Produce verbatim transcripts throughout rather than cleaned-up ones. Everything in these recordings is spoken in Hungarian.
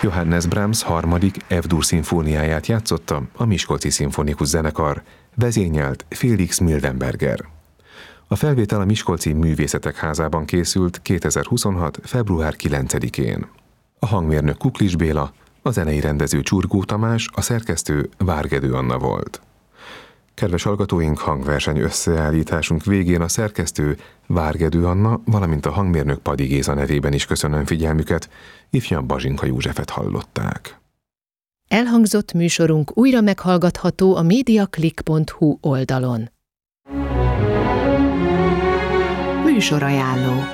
Johannes Brahms harmadik F-dur szimfóniáját játszotta a Miskolci Szimfonikus Zenekar, vezényelt Felix Mildenberger. A felvétel a Miskolci Művészetek Házában készült kétezer-huszonhat. február kilencedikén. A hangmérnök Kuklis Béla, a zenei rendező Csurgó Tamás, a szerkesztő Várgedő Anna volt. Kedves hallgatóink, hangverseny összeállításunk végén a szerkesztő Várgedő Anna, valamint a hangmérnök Padi Géza nevében is köszönöm figyelmüket, ifjabb Bazsinka Józsefet hallották. Elhangzott műsorunk újra meghallgatható a mediaclick pont hu oldalon. Műsorajánló.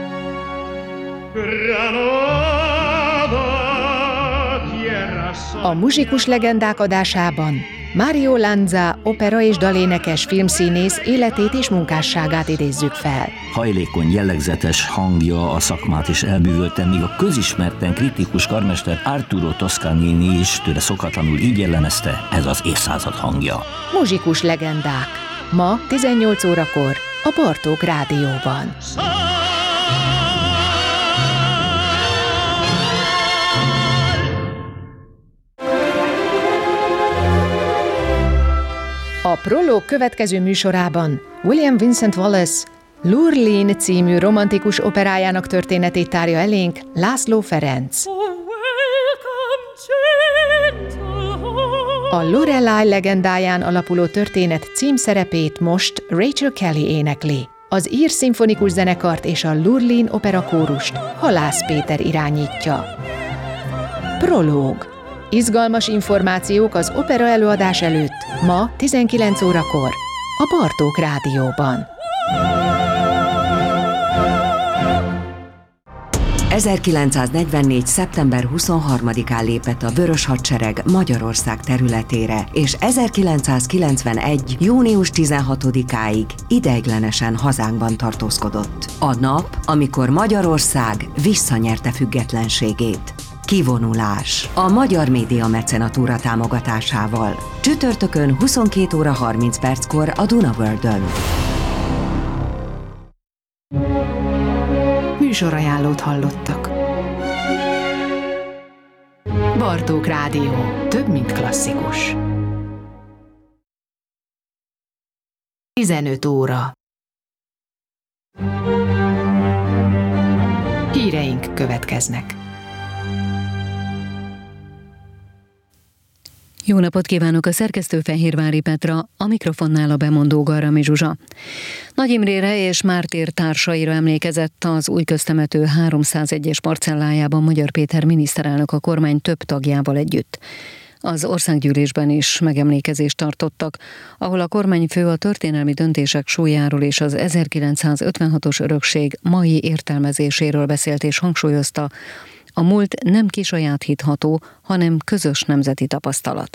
A Muzsikus Legendák adásában Mario Lanza, opera és dalénekes filmszínész életét és munkásságát idézzük fel. Hajlékony, jellegzetes hangja a szakmát is elbűvölte, míg a közismerten kritikus karmester Arturo Toscanini is tőle szokatlanul így jellemezte, ez az évszázad hangja. Muzsikus Legendák. Ma tizennyolc órakor a Bartók Rádióban. A Prológ következő műsorában William Vincent Wallace Lurline című romantikus operájának történetét tárja elénk László Ferenc. A Lorelei legendáján alapuló történet címszerepét most Rachel Kelly énekli. Az ír szimfonikus zenekart és a Lurline opera kórust Halász Péter irányítja. Prológ. Izgalmas információk az opera előadás előtt, ma tizenkilenc órakor, a Bartók Rádióban. ezerkilencszáznegyvennégy. szeptember huszonharmadikán lépett a Vörös Hadsereg Magyarország területére, és ezerkilencszázkilencvenegy. június tizenhatodikáig ideiglenesen hazánkban tartózkodott. A nap, amikor Magyarország visszanyerte függetlenségét. Kivonulás. A Magyar Média Mecenatúra támogatásával. Csütörtökön huszonkét óra harminc perckor a Duna Worldön. Műsorajánlót hallottak. Bartók Rádió. Több, mint klasszikus. tizenöt óra. Híreink következnek. Jó napot kívánok, a szerkesztő Fehérvári Petra, a mikrofonnál a bemondó Garrami Zsuzsa. Nagy Imrére és Mártír társaira emlékezett az új köztemető háromszázegyes parcellájában Magyar Péter miniszterelnök a kormány több tagjával együtt. Az országgyűlésben is megemlékezést tartottak, ahol a kormányfő a történelmi döntések súlyáról és az ezerkilencszázötvenhatos örökség mai értelmezéséről beszélt és hangsúlyozta, a múlt nem kisajátítható, hanem közös nemzeti tapasztalat.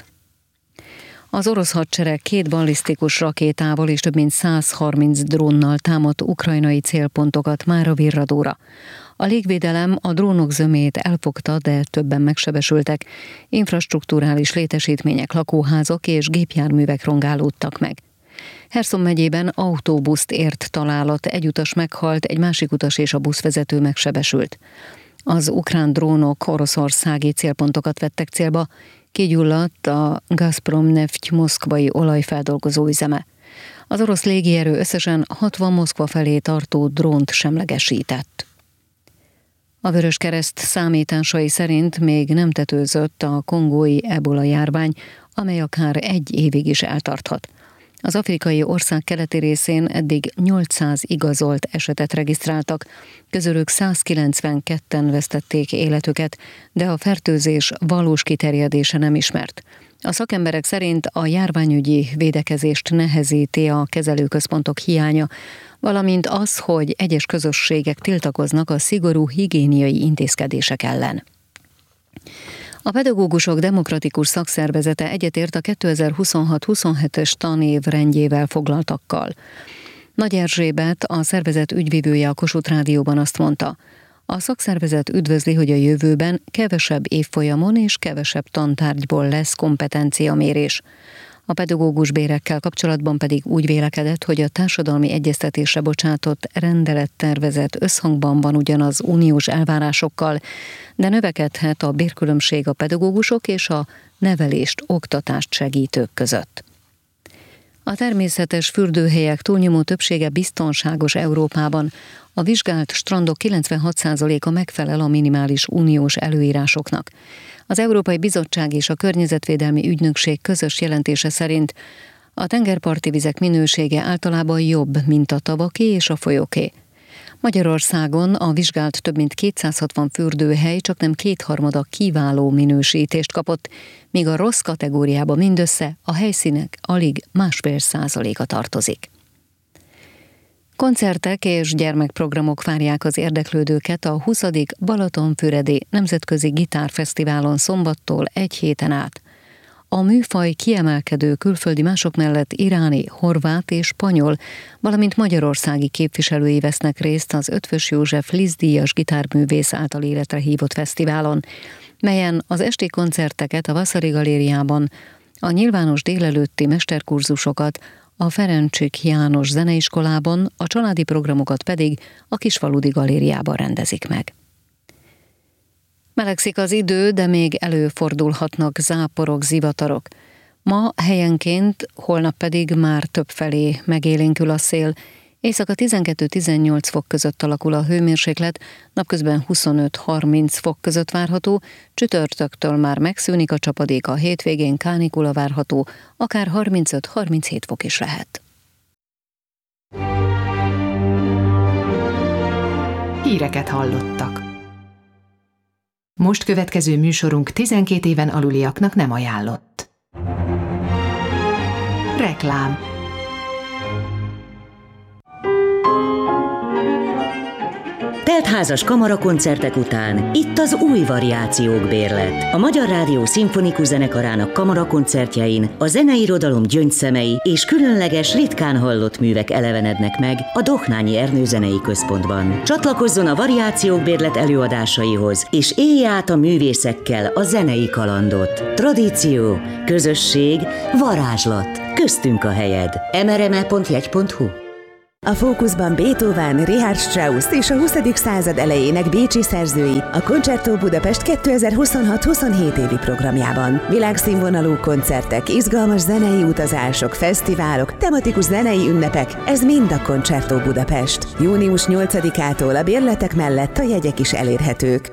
Az orosz hadsereg két ballisztikus rakétával és több mint száz harminc drónnal támadt ukrajnai célpontokat már a virradóra. A légvédelem a drónok zömét elfogta, de többen megsebesültek. Infrastrukturális létesítmények, lakóházak és gépjárművek rongálódtak meg. Herszon megyében autóbuszt ért találat, egy utas meghalt, egy másik utas és a buszvezető megsebesült. Az ukrán drónok oroszországi célpontokat vettek célba, kigyulladt a Gazprom Neft moszkvai olajfeldolgozó üzeme. Az orosz légierő összesen hatvan Moszkva felé tartó drónt semlegesített. A Vöröskereszt számításai szerint még nem tetőzött a kongói ebola járvány, amely akár egy évig is eltarthat. Az afrikai ország keleti részén eddig nyolcszáz igazolt esetet regisztráltak, közülük százkilencvenketten vesztették életüket, de a fertőzés valós kiterjedése nem ismert. A szakemberek szerint a járványügyi védekezést nehezíti a kezelőközpontok hiánya, valamint az, hogy egyes közösségek tiltakoznak a szigorú higiéniai intézkedések ellen. A Pedagógusok Demokratikus Szakszervezete egyetért a kétezer-huszonhat-huszonhetes tanév rendjével foglaltakkal. Nagy Erzsébet, a szervezet ügyvivője a Kossuth Rádióban azt mondta, a szakszervezet üdvözli, hogy a jövőben kevesebb évfolyamon és kevesebb tantárgyból lesz kompetenciamérés. A pedagógus bérekkel kapcsolatban pedig úgy vélekedett, hogy a társadalmi egyeztetésre bocsátott rendelettervezet összhangban van ugyan az uniós elvárásokkal, de növekedhet a bérkülönbség a pedagógusok és a nevelést, oktatást segítők között. A természetes fürdőhelyek túlnyomó többsége biztonságos Európában. A vizsgált strandok kilencvenhat százaléka megfelel a minimális uniós előírásoknak. Az Európai Bizottság és a Környezetvédelmi Ügynökség közös jelentése szerint a tengerparti vizek minősége általában jobb, mint a tavaké és a folyóké. Magyarországon a vizsgált több mint kétszázhatvan fürdőhely csaknem kétharmada kiváló minősítést kapott, míg a rossz kategóriába mindössze a helyszínek alig másfél százaléka tartozik. Koncertek és gyermekprogramok várják az érdeklődőket a huszadik Balatonfüredi Nemzetközi Gitárfesztiválon szombattól egy héten át. A műfaj kiemelkedő külföldi mások mellett iráni, horvát és spanyol, valamint magyarországi képviselői vesznek részt az Eötvös József Liszt-díjas gitárművész által életre hívott fesztiválon, melyen az esti koncerteket a Vasari Galériában, a nyilvános délelőtti mesterkurzusokat a Ferencsik János Zeneiskolában, a családi programokat pedig a Kisfaludy Galériában rendezik meg. Melegszik az idő, de még előfordulhatnak záporok, zivatarok. Ma helyenként, holnap pedig már többfelé megélénkül a szél. Éjszaka tizenkettő-tizennyolc fok között alakul a hőmérséklet, napközben huszonöt-harminc fok között várható, csütörtöktől már megszűnik a csapadék, a hétvégén kánikula várható, akár harmincöt-harminchét fok is lehet. Híreket hallottak. Most következő műsorunk tizenkét éven aluliaknak nem ajánlott. Reklám. Teltházas kamarakoncertek után itt az új variációk bérlet. A Magyar Rádió Szimfonikus Zenekarának kamarakoncertjein a zeneirodalom gyöngyszemei és különleges, ritkán hallott művek elevenednek meg a Dohnányi Ernő Zenei Központban. Csatlakozzon a variációk bérlet előadásaihoz, és élje át a művészekkel a zenei kalandot. Tradíció, közösség, varázslat. Köztünk a helyed. em er em e pont jegy pont hu. A fókuszban Beethoven, Richard Strauss és a huszadik század elejének bécsi szerzői a Concerto Budapest kétezer-huszonhat-huszonhét évi programjában. Világszínvonalú koncertek, izgalmas zenei utazások, fesztiválok, tematikus zenei ünnepek, ez mind a Concerto Budapest. június nyolcadikától a bérletek mellett a jegyek is elérhetők.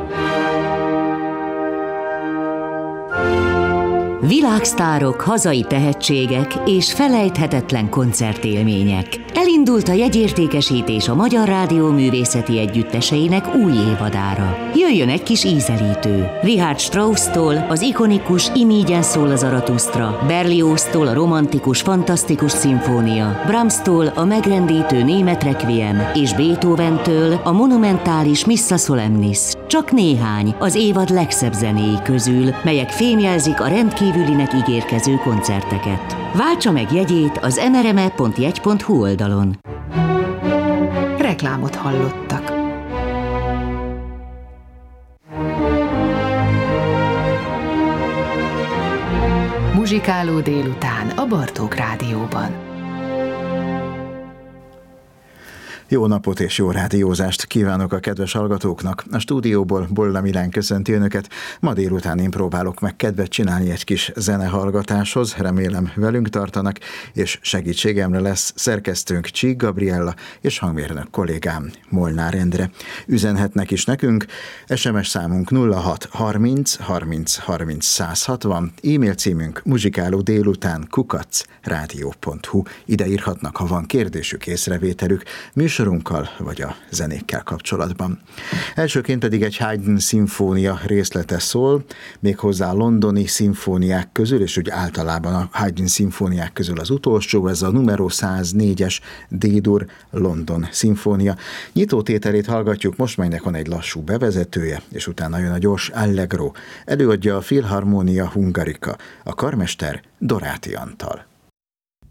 Világsztárok, hazai tehetségek és felejthetetlen koncertélmények. Elindult a jegyértékesítés a Magyar Rádió művészeti együtteseinek új évadára. Jöjjön egy kis ízelítő. Richard Strauss-tól az ikonikus Imígyen szól a Zaratusztra, Berlioz-tól a romantikus, fantasztikus szimfónia, Brahms-tól a megrendítő német requiem és Beethoven-től a monumentális Missa Solemnis. Csak néhány az évad legszebb zenéi közül, melyek fémjelzik a rendkívülinek ígérkező koncerteket. Váltsa meg jegyét az em er em e pont jegy pont hu oldalon. Reklámot hallottak. Muzsikáló délután a Bartók Rádióban. Jó napot és jó rádiózást kívánok a kedves hallgatóknak. A stúdióból Bolla Milán köszönti önöket. Ma délután én próbálok meg kedvet csinálni egy kis zenehallgatáshoz. Remélem velünk tartanak, és segítségemre lesz szerkesztőnk Csík Gabriella és hangmérnök kollégám Molnár Endre. Üzenhetnek is nekünk. es em es számunk nulla hat harminc harminc harminc száz hatvan, e-mail címünk muzsikáló délután kukac rádió pont hu. Ide írhatnak, ha van kérdésük, észrevételük, műsorunkkal vagy a zenékkel kapcsolatban. Elsőként pedig egy Haydn szimfónia részlete szól, méghozzá a londoni szimfóniák közül, és úgy általában a Haydn szimfóniák közül az utolsó, ez a numero száznégyes D-dur London szimfónia. Nyitótételét hallgatjuk most, melynek van egy lassú bevezetője, és utána jön a gyors allegro. Előadja a Philharmonia Hungarica, a karmester Doráti Antal.